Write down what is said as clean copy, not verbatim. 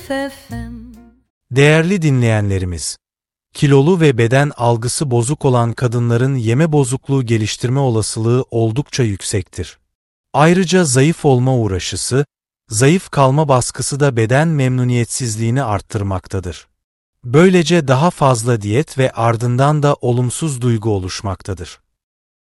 FM. Değerli dinleyenlerimiz, kilolu ve beden algısı bozuk olan kadınların yeme bozukluğu geliştirme olasılığı oldukça yüksektir. Ayrıca zayıf olma uğraşısı, zayıf kalma baskısı da beden memnuniyetsizliğini arttırmaktadır. Böylece daha fazla diyet ve ardından da olumsuz duygu oluşmaktadır.